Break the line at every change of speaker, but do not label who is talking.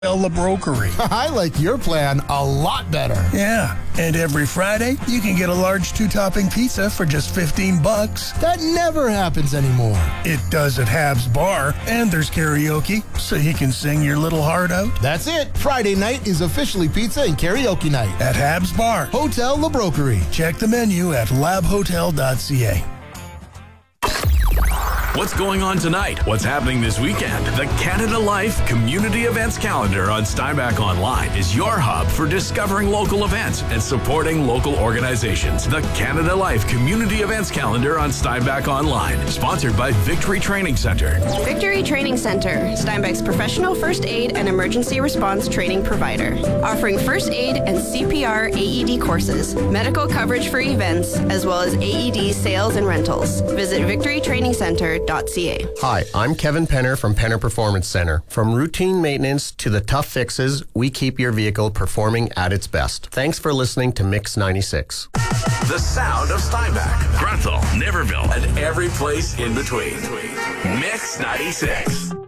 La Brokery.
I like your plan a lot better.
Yeah, and every Friday, you can get a large 2-topping pizza for just $15.
That never happens anymore.
It does at Habs Bar, and there's karaoke, so you can sing your little heart out.
That's it. Friday night is officially pizza and karaoke night.
At Habs Bar.
Hotel La Brokery.
Check the menu at labhotel.ca.
What's going on tonight? What's happening this weekend? The Canada Life Community Events Calendar on Steinbach Online is your hub for discovering local events and supporting local organizations. The Canada Life Community Events Calendar on Steinbach Online, sponsored by Victory Training Center.
Victory Training Center, Steinbach's professional first aid and emergency response training provider, offering first aid and CPR AED courses, medical coverage for events, as well as AED sales and rentals. Visit victorytrainingcenter.ca.
Hi, I'm Kevin Penner from Penner Performance Center. From routine maintenance to the tough fixes, we keep your vehicle performing at its best. Thanks for listening to Mix 96.
The sound of Steinbach, Grunthal, Niverville, and every place in between. Mix 96.